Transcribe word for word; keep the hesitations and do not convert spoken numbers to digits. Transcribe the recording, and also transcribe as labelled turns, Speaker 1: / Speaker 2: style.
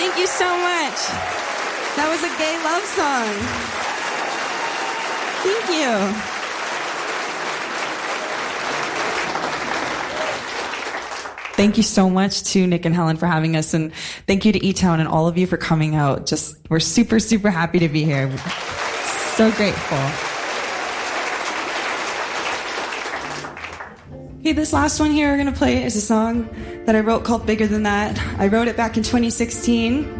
Speaker 1: Thank you so much. That was a gay love song. Thank you. Thank you so much to Nick and Helen for having us, and thank you to E-Town and all of you for coming out. Just, we're super, super happy to be here. So grateful. Okay, this last one here we're going to play is a song that I wrote called Bigger Than That. I wrote it back in twenty sixteen.